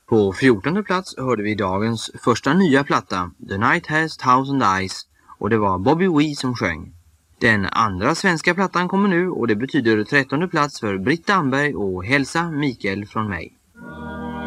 På 14:e plats hörde vi dagens första nya platta, The Night Has Thousand Eyes, och det var Bobby Wee som sjöng. Den andra svenska plattan kommer nu och det betyder 13:e plats för Britt Damberg och Hälsa Mikael från mig.